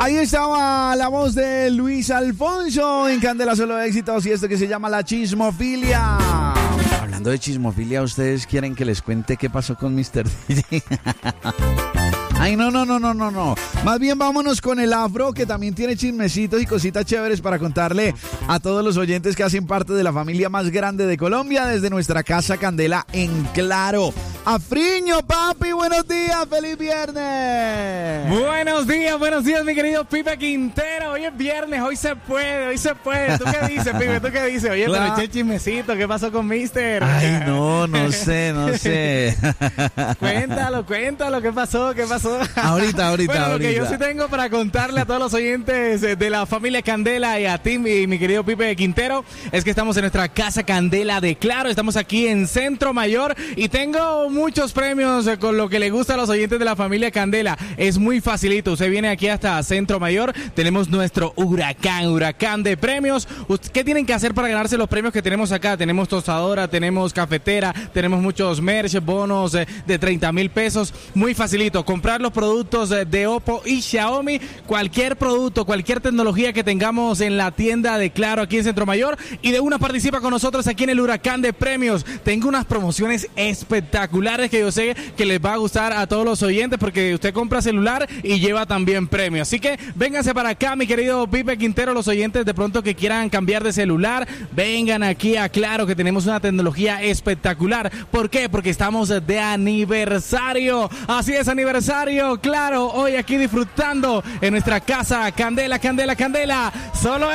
Ahí estaba la voz de Luis Alfonso en Candela Solo Éxitos y esto que se llama la chismofilia. Hablando de chismofilia, ¿ustedes quieren que les cuente qué pasó con Mr. DJ? Ay, no. Más bien vámonos con el Afro, que también tiene chismecitos y cositas chéveres para contarle a todos los oyentes que hacen parte de la familia más grande de Colombia desde nuestra casa Candela en Claro. Afriño, papi, buenos días, feliz viernes. Buenos días, mi querido Pipe Quintero. Hoy es viernes, hoy se puede. ¿Tú qué dices, Pipe? ¿Tú qué dices? Oye, pero eché el chismecito, ¿qué pasó con Mister? Ay, no sé. Cuéntalo, ¿qué pasó? Ahorita. Bueno, lo que yo sí tengo para contarle a todos los oyentes de la familia Candela y a ti, mi querido Pipe Quintero, es que estamos en nuestra casa Candela de Claro. Estamos aquí en Centro Mayor y tengo muchos premios con lo que le gusta a los oyentes de la familia Candela. Es muy facilito. Usted viene aquí hasta Centro Mayor. Tenemos nuestro huracán de premios. ¿Qué tienen que hacer para ganarse los premios que tenemos acá? Tenemos tostadora, tenemos cafetera, tenemos muchos merch, bonos de 30,000 pesos. Muy facilito. Comprar los productos de Oppo y Xiaomi. Cualquier producto, cualquier tecnología que tengamos en la tienda de Claro aquí en Centro Mayor. Y de una participa con nosotros aquí en el huracán de premios. Tengo unas promociones espectaculares que yo sé que les va a gustar a todos los oyentes porque usted compra celular y lleva también premios. Así que vénganse para acá, mi querido Pipe Quintero, los oyentes de pronto que quieran cambiar de celular, vengan aquí a Claro que tenemos una tecnología espectacular. ¿Por qué? Porque estamos de aniversario. Así es, aniversario, Claro, hoy aquí disfrutando en nuestra casa Candela, solo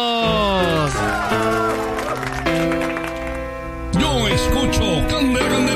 éxitos. Yo escucho Candela.